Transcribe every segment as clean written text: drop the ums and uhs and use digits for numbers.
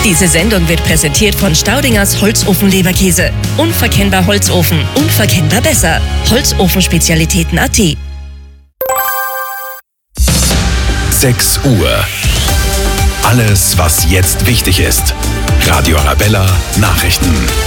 Diese Sendung wird präsentiert von Staudingers Holzofen-Leberkäse. Unverkennbar Holzofen, unverkennbar besser. Holzofenspezialitäten.at. 6 Uhr. Alles, was jetzt wichtig ist. Radio Arabella Nachrichten.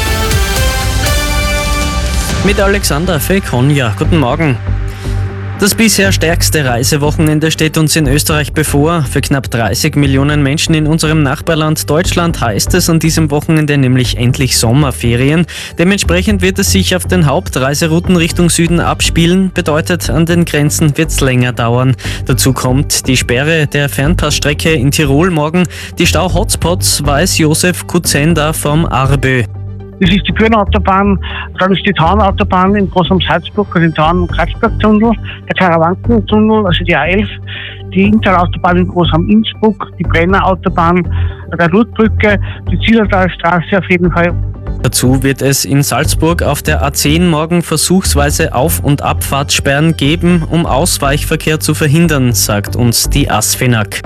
Mit Alexander Fekonja. Guten Morgen. Das bisher stärkste Reisewochenende steht uns in Österreich bevor. Für knapp 30 Millionen Menschen in unserem Nachbarland Deutschland heißt es an diesem Wochenende nämlich endlich Sommerferien. Dementsprechend wird es sich auf den Hauptreiserouten Richtung Süden abspielen. Bedeutet, an den Grenzen wird es länger dauern. Dazu kommt die Sperre der Fernpassstrecke in Tirol morgen. Die Stau-Hotspots weiß Josef Kutzenda vom ARBÖ. Das ist die Kürnautobahn, dann ist die Taunautobahn in Groß-am-Salzburg, also den Traun-Kratzberg-Tunnel, der Karawanken-Tunnel, also die A11, die Interautobahn in Groß-am-Innsbruck, die Brenner-Autobahn, der Rutbrücke, die Zillertalstraße auf jeden Fall. Dazu wird es in Salzburg auf der A10 morgen versuchsweise Auf- und Abfahrtssperren geben, um Ausweichverkehr zu verhindern, sagt uns die ASFINAG.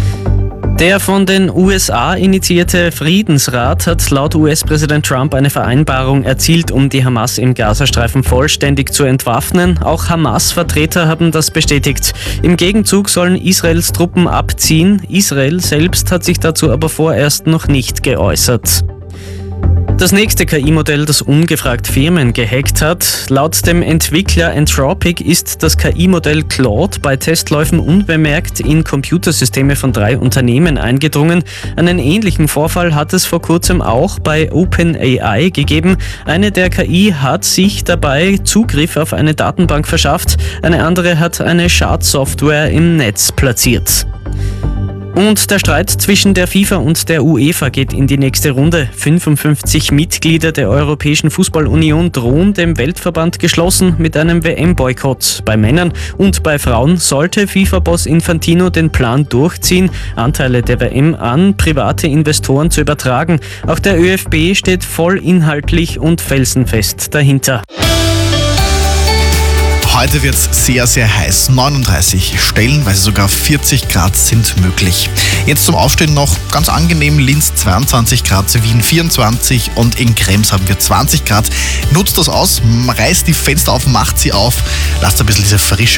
Der von den USA initiierte Friedensrat hat laut US-Präsident Trump eine Vereinbarung erzielt, um die Hamas im Gazastreifen vollständig zu entwaffnen. Auch Hamas-Vertreter haben das bestätigt. Im Gegenzug sollen Israels Truppen abziehen. Israel selbst hat sich dazu aber vorerst noch nicht geäußert. Das nächste KI-Modell, das ungefragt Firmen gehackt hat. Laut dem Entwickler Anthropic ist das KI-Modell Claude bei Testläufen unbemerkt in Computersysteme von 3 Unternehmen eingedrungen. Einen ähnlichen Vorfall hat es vor kurzem auch bei OpenAI gegeben. Eine der KI hat sich dabei Zugriff auf eine Datenbank verschafft. Eine andere hat eine Schadsoftware im Netz platziert. Und der Streit zwischen der FIFA und der UEFA geht in die nächste Runde. 55 Mitglieder der Europäischen Fußballunion drohen dem Weltverband geschlossen mit einem WM-Boykott. Bei Männern und bei Frauen sollte FIFA-Boss Infantino den Plan durchziehen, Anteile der WM an private Investoren zu übertragen. Auch der ÖFB steht voll inhaltlich und felsenfest dahinter. Heute wird es sehr, sehr heiß. 39, stellenweise sogar 40 Grad sind möglich. Jetzt zum Aufstehen noch ganz angenehm. Linz 22 Grad, Wien 24 und in Krems haben wir 20 Grad. Nutzt das aus, reißt die Fenster auf, macht sie auf, lasst ein bisschen diese frische